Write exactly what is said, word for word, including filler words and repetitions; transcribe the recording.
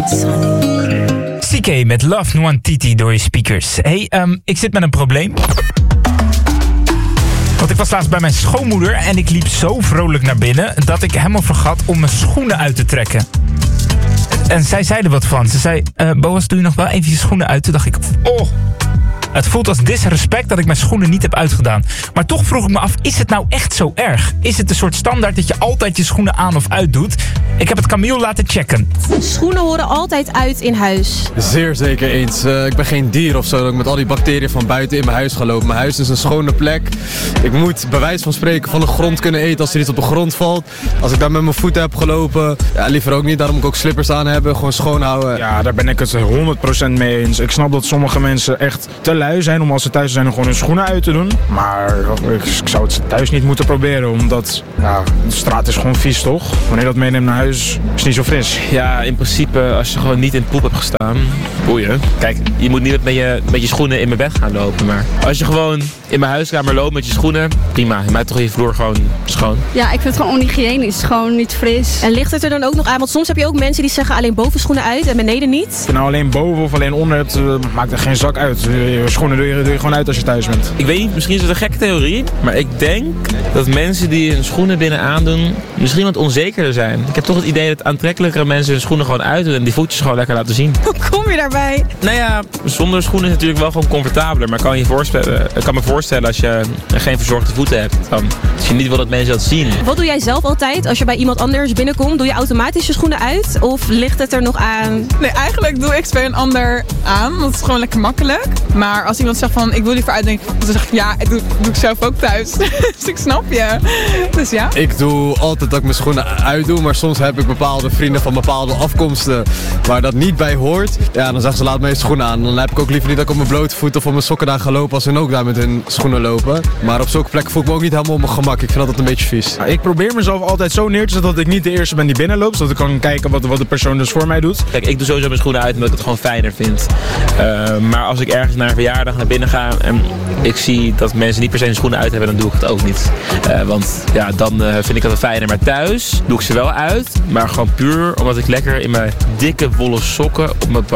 C K met Love Nwantiti door je speakers. Hey, um, ik zit met een probleem. Want ik was laatst bij mijn schoonmoeder en ik liep zo vrolijk naar binnen dat ik helemaal vergat om mijn schoenen uit te trekken. En zij zei er wat van. Ze zei, uh, Boas, doe je nog wel even je schoenen uit? Toen dacht ik, oh, het voelt als disrespect dat ik mijn schoenen niet heb uitgedaan. Maar toch vroeg ik me af, is het nou echt zo erg? Is het een soort standaard dat je altijd je schoenen aan of uit doet? Ik heb het Camille laten checken. Schoenen horen altijd uit in huis. Zeer zeker eens. Uh, ik ben geen dier of zo dat ik met al die bacteriën van buiten in mijn huis ga lopen. Mijn huis is een schone plek. Ik moet bij wijze van spreken van de grond kunnen eten als er iets op de grond valt. Als ik daar met mijn voeten heb gelopen, ja, liever ook niet. Daarom moet ik ook slippers aan hebben. Gewoon schoon houden. Ja, daar ben ik het honderd procent mee eens. Ik snap dat sommige mensen echt te lui zijn om als ze thuis zijn om gewoon hun schoenen uit te doen. Maar ik, ik zou het thuis niet moeten proberen, omdat ja, de straat is gewoon vies, toch? Wanneer je dat meeneemt naar huis, is het niet zo fris. Ja, in principe, als je gewoon niet in het poep hebt gestaan, boeien. Kijk, je moet niet met je, met je schoenen in mijn bed gaan lopen, maar als je gewoon in mijn huiskamer loopt met je schoenen, prima. Je maakt toch je vloer gewoon schoon. Ja, ik vind het gewoon onhygiënisch, gewoon niet fris. En ligt het er dan ook nog aan? Want soms heb je ook mensen die zeggen alleen bovenschoenen uit en beneden niet. Als je nou alleen boven of alleen onder hebt, uh, maakt er geen zak uit. Je schoenen doe je, doe je gewoon uit als je thuis bent. Ik weet niet, misschien is het een gekke theorie, maar ik denk dat mensen die hun schoenen binnen aandoen misschien wat onzekerder zijn. Ik heb toch het idee dat aantrekkelijkere mensen hun schoenen gewoon uitdoen en die voetjes gewoon lekker laten zien. Hoe kom je daarbij? Nou ja, zonder schoenen is het natuurlijk wel gewoon comfortabeler, maar kan je voorstellen, ik kan me voorstellen als je geen verzorgde voeten hebt, dan, als je niet wil dat mensen dat zien. Wat doe jij zelf altijd als je bij iemand anders binnenkomt? Doe je automatisch je schoenen uit of ligt het er nog aan? Nee, eigenlijk doe ik het bij een ander aan, want het is gewoon lekker makkelijk. Maar als iemand zegt van ik wil liever uit, denk ik, dan zeg ik ja, ik doe, doe ik zelf ook thuis. Dus ik snap je. Dus ja. Ik doe altijd dat ik mijn schoenen uitdoe, maar soms heb ik bepaalde vrienden van bepaalde afkomsten waar dat niet bij hoort. Ja, dan zeggen ze laat me je schoenen aan. Dan heb ik ook liever niet dat ik op mijn blote voeten of op mijn sokken daar ga lopen als hun ook daar met hun schoenen lopen. Maar op zulke plekken voel ik me ook niet helemaal op mijn gemak. Ik vind dat altijd een beetje vies. Ja, ik probeer mezelf altijd zo neer te zetten dat ik niet de eerste ben die binnenloopt, zodat ik kan kijken wat, wat de persoon dus voor mij doet. Kijk, ik doe sowieso mijn schoenen uit omdat ik het gewoon fijner vind. Uh, maar als ik ergens naar een verjaardag naar binnen ga en ik zie dat mensen niet per se hun schoenen uit hebben, dan doe ik het ook niet. Uh, want ja, dan uh, vind ik dat wel fijner. Maar thuis doe ik ze wel uit, maar gewoon puur omdat ik lekker in mijn dikke wollen sokken op mijn